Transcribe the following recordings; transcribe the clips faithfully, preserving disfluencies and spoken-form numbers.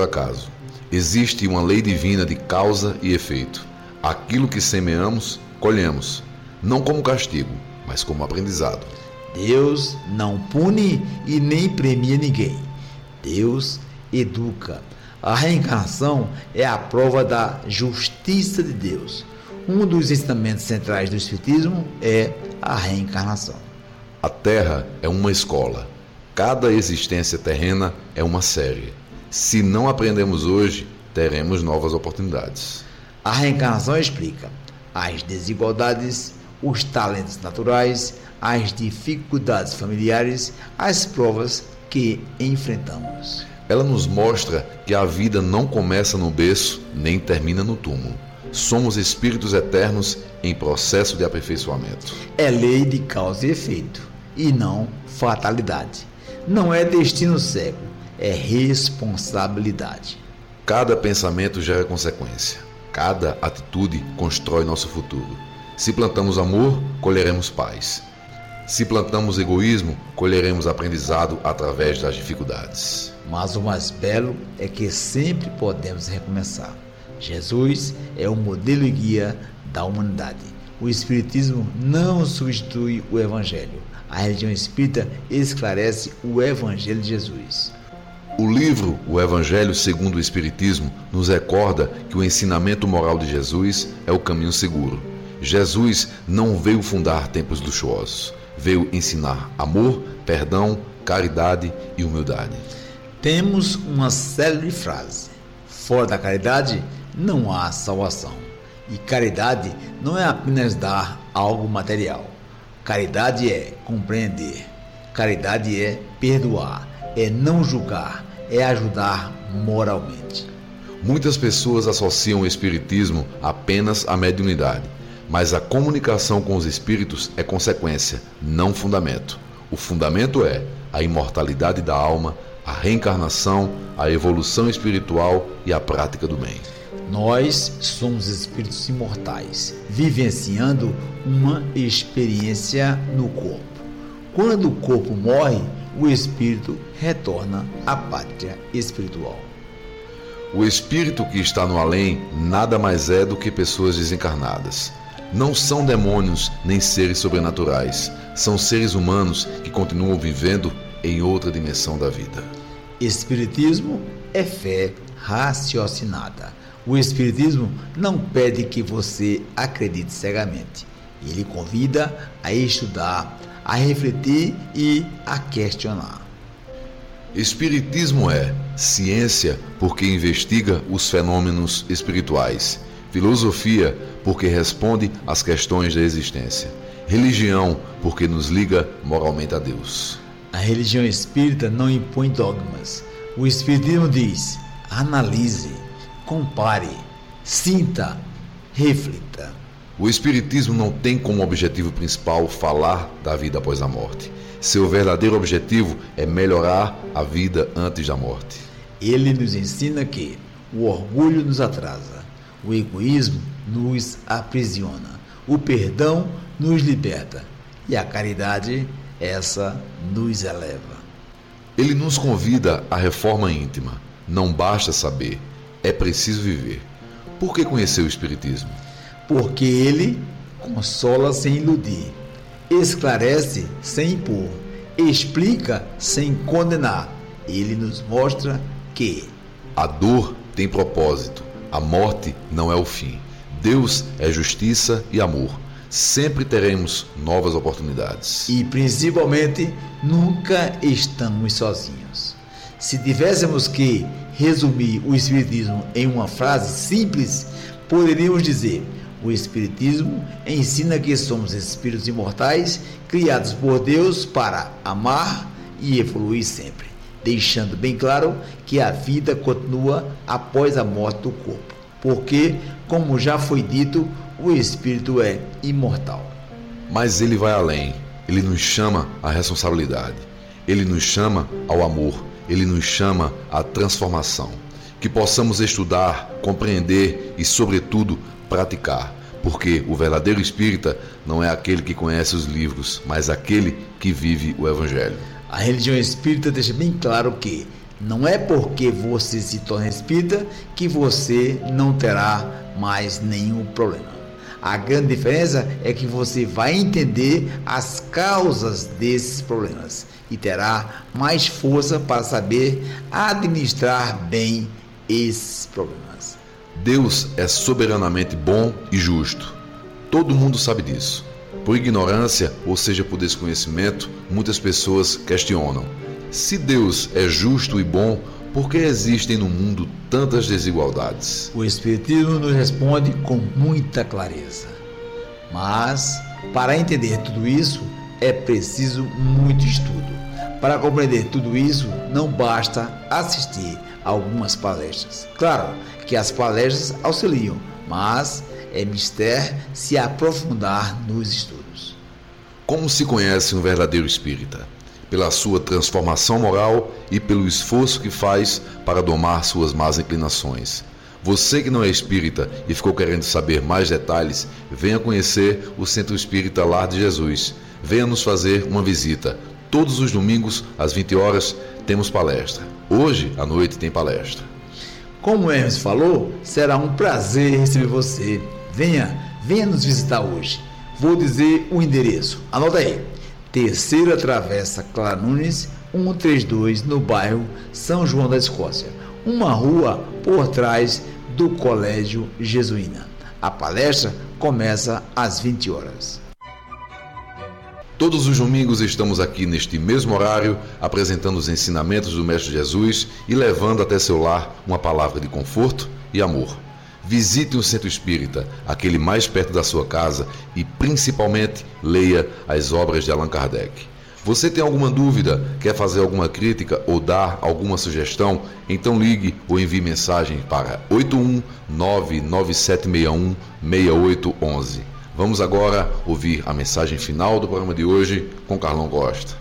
por acaso. Existe uma lei divina de causa e efeito. Aquilo que semeamos, colhemos, não como castigo, mas como aprendizado. Deus não pune e nem premia ninguém. Deus educa. A reencarnação é a prova da justiça de Deus. Um dos ensinamentos centrais do Espiritismo é a reencarnação. A Terra é uma escola. Cada existência terrena é uma série. Se não aprendemos hoje, teremos novas oportunidades. A reencarnação explica as desigualdades, os talentos naturais, as dificuldades familiares, as provas que enfrentamos. Ela nos mostra que a vida não começa no berço, nem termina no túmulo. Somos espíritos eternos em processo de aperfeiçoamento. É lei de causa e efeito, e não fatalidade. Não é destino cego, é responsabilidade. Cada pensamento gera consequência. Cada atitude constrói nosso futuro. Se plantamos amor, colheremos paz. Se plantamos egoísmo, colheremos aprendizado através das dificuldades. Mas o mais belo é que sempre podemos recomeçar. Jesus é o modelo e guia da humanidade. O Espiritismo não substitui o Evangelho. A religião espírita esclarece o Evangelho de Jesus. O livro O Evangelho segundo o Espiritismo nos recorda que o ensinamento moral de Jesus é o caminho seguro. Jesus não veio fundar templos luxuosos. Veio ensinar amor, perdão, caridade e humildade. Temos uma célebre frase: fora da caridade não há salvação. E caridade não é apenas dar algo material. Caridade é compreender. Caridade é perdoar. É não julgar. É ajudar moralmente. Muitas pessoas associam o espiritismo apenas à mediunidade, mas a comunicação com os espíritos é consequência, não fundamento. O fundamento é a imortalidade da alma, a reencarnação, a evolução espiritual e a prática do bem. Nós somos espíritos imortais, vivenciando uma experiência no corpo. Quando o corpo morre, o espírito retorna à pátria espiritual. O espírito que está no além nada mais é do que pessoas desencarnadas. Não são demônios nem seres sobrenaturais, são seres humanos que continuam vivendo em outra dimensão da vida. Espiritismo é fé raciocinada. O Espiritismo não pede que você acredite cegamente. Ele convida a estudar, a refletir e a questionar. Espiritismo é ciência porque investiga os fenômenos espirituais, filosofia porque responde às questões da existência, religião porque nos liga moralmente a Deus. A religião espírita não impõe dogmas. O Espiritismo diz: analise, compare, sinta, reflita. O Espiritismo não tem como objetivo principal falar da vida após a morte. Seu verdadeiro objetivo é melhorar a vida antes da morte. Ele nos ensina que o orgulho nos atrasa, o egoísmo nos aprisiona, o perdão nos liberta e a caridade, essa nos eleva. Ele nos convida à reforma íntima. Não basta saber, é preciso viver. Por que conhecer o Espiritismo? Porque ele consola sem iludir, esclarece sem impor, explica sem condenar. Ele nos mostra que a dor tem propósito, a morte não é o fim. Deus é justiça e amor. Sempre teremos novas oportunidades. E, principalmente, nunca estamos sozinhos. Se tivéssemos que resumir o Espiritismo em uma frase simples, poderíamos dizer: o Espiritismo ensina que somos espíritos imortais, criados por Deus para amar e evoluir sempre, deixando bem claro que a vida continua após a morte do corpo, porque, como já foi dito, o espírito é imortal. Mas ele vai além, ele nos chama à responsabilidade, ele nos chama ao amor, ele nos chama à transformação, que possamos estudar, compreender e, sobretudo, praticar, porque o verdadeiro espírita não é aquele que conhece os livros, mas aquele que vive o Evangelho. A religião espírita deixa bem claro que Não é porque você se torna espírita que você não terá mais nenhum problema. A grande diferença é que você vai entender as causas desses problemas e terá mais força para saber administrar bem esses problemas. Deus é soberanamente bom e justo. Todo mundo sabe disso. Por ignorância, ou seja, por desconhecimento, muitas pessoas questionam: se Deus é justo e bom, por que existem no mundo tantas desigualdades? O Espiritismo nos responde com muita clareza. Mas, para entender tudo isso, é preciso muito estudo. Para compreender tudo isso, não basta assistir a algumas palestras. Claro que as palestras auxiliam, mas é mister se aprofundar nos estudos. Como se conhece um verdadeiro espírita? Pela sua transformação moral e pelo esforço que faz para domar suas más inclinações. Você que não é espírita e ficou querendo saber mais detalhes, venha conhecer o Centro Espírita Lar de Jesus. Venha nos fazer uma visita. Todos os domingos, às vinte horas, temos palestra. Hoje, à noite, tem palestra. Como o Hermes falou, será um prazer receber você. Venha, venha nos visitar hoje. Vou dizer o endereço. Anota aí. Terceira Travessa Clara Nunes, cento e trinta e dois, no bairro São João da Escócia. Uma rua por trás do Colégio Jesuína. A palestra começa às vinte horas. Todos os domingos estamos aqui neste mesmo horário, apresentando os ensinamentos do Mestre Jesus e levando até seu lar uma palavra de conforto e amor. Visite um centro espírita, aquele mais perto da sua casa, e principalmente leia as obras de Allan Kardec. Você tem alguma dúvida, quer fazer alguma crítica ou dar alguma sugestão? Então ligue ou envie mensagem para oito um nove nove sete seis um seis oito um um. Vamos agora ouvir a mensagem final do programa de hoje com Carlão Costa.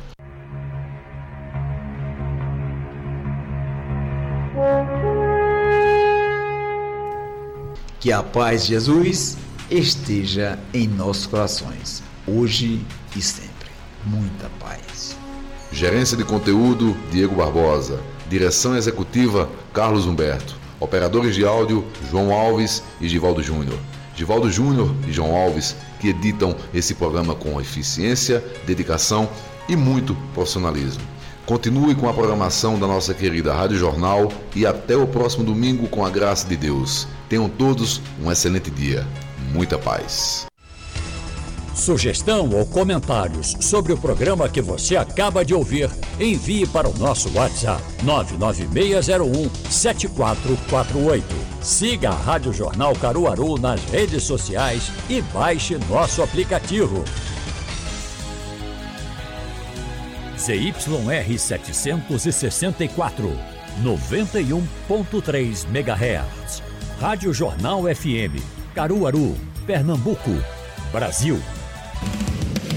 Que a paz de Jesus esteja em nossos corações, hoje e sempre. Muita paz. Gerência de conteúdo, Diego Barbosa. Direção executiva, Carlos Humberto. Operadores de áudio, João Alves e Givaldo Júnior. Givaldo Júnior e João Alves, que editam esse programa com eficiência, dedicação e muito profissionalismo. Continue com a programação da nossa querida Rádio Jornal e até o próximo domingo com a graça de Deus. Tenham todos um excelente dia. Muita paz. Sugestão ou comentários sobre o programa que você acaba de ouvir, envie para o nosso WhatsApp nove nove seis zero um sete quatro quatro oito. Siga a Rádio Jornal Caruaru nas redes sociais e baixe nosso aplicativo. Z Y R setecentos e sessenta e quatro, noventa e um ponto três megahertz. Rádio Jornal F M, Caruaru, Pernambuco, Brasil.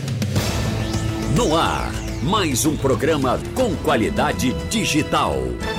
No ar, mais um programa com qualidade digital.